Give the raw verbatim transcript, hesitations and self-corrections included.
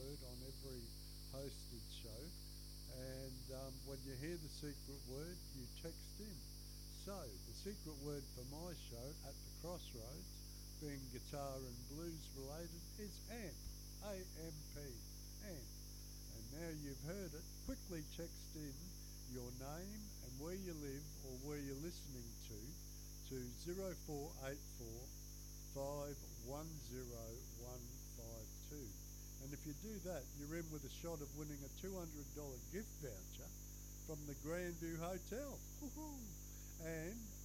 word on every hosted show. And um, when you hear the secret word, you text in. So, the secret word for my show, At the Crossroads, being guitar and blues related, is AMP. A M P. AMP. And now you've heard it, quickly text in your name and where you live or where you're listening to to zero four eight four, five one zero, one five two. And if you do that, you're in with a shot of winning a two hundred dollars gift voucher from the Grandview Hotel. Woo-hoo. And